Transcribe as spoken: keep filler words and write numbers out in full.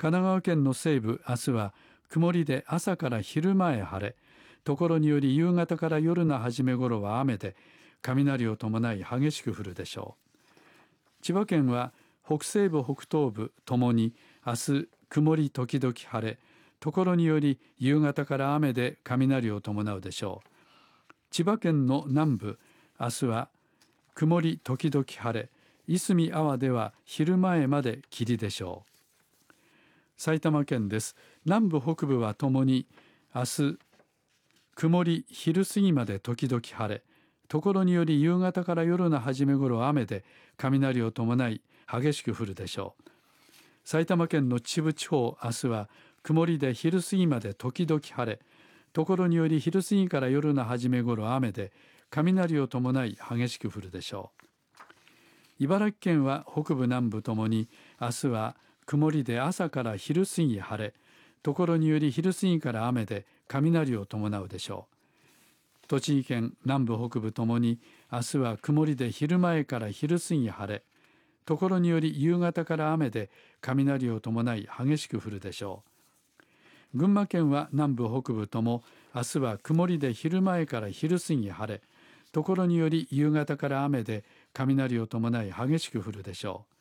神奈川県の西部、明日は曇りで朝から昼前晴れ、ところにより夕方から夜の初め頃は雨で、雷を伴い激しく降るでしょう。千葉県は北西部北東部ともに明日曇り時々晴れ、ところにより夕方から雨で雷を伴うでしょう。千葉県の南部、明日は曇り時々晴れ、いすみ安房では昼前まで霧でしょう。埼玉県です。南部北部はともに明日曇り昼過ぎまで時々晴れ、ところにより夕方から夜の初め頃雨で雷を伴い激しく降るでしょう。埼玉県の秩父地方、明日は曇りで昼過ぎまで時々晴れ、ところにより昼過ぎから夜の初め頃雨で雷を伴い激しく降るでしょう。茨城県は北部南部ともに明日は曇りで朝から昼過ぎ晴れ、ところにより昼過ぎから雨で雷を伴うでしょう。栃木県南部北部ともに明日は曇りで昼前から昼過ぎ晴れ、ところにより夕方から雨で雷を伴い激しく降るでしょう。群馬県は南部北部とも明日は曇りで昼前から昼過ぎ晴れ、ところにより夕方から雨で雷を伴い激しく降るでしょ